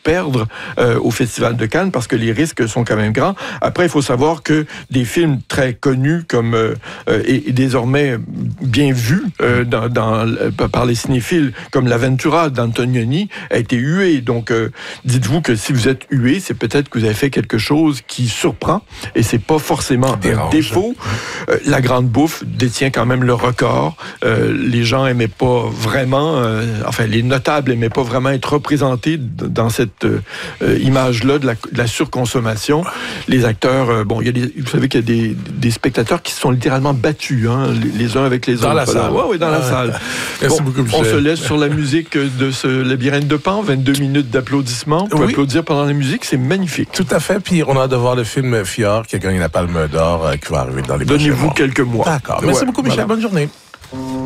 perdre au Festival de Cannes parce que les risques sont quand même grands. Après, il faut savoir que des films très connus comme et désormais bien vus par les cinéphiles comme L'Aventura d'Antonioni a été hué. Donc, dites-vous que si vous êtes hué, c'est peut-être que vous avez fait quelque chose qui surprend et c'est pas forcément un défaut. La Grande Bouffe détient quand même le record. Les gens aimaient pas vraiment, enfin les notables aimaient pas vraiment être représentés dans cette image-là de la surconsommation. Les acteurs, bon, vous savez qu'il y a des spectateurs qui se sont littéralement battus, hein, les uns avec les autres. Dans la salle. Oui, dans la salle. Merci bon, beaucoup, Michel. On se laisse sur la musique de ce Labyrinthe de Pan, 22 minutes d'applaudissements. On peut applaudir pendant la musique, c'est magnifique. Tout à fait, puis on a hâte de voir le film Fior qui a gagné la Palme d'Or qui va arriver dans les prochains mois. Donnez-vous quelques mois. D'accord. Merci beaucoup, Michel. Bonne journée.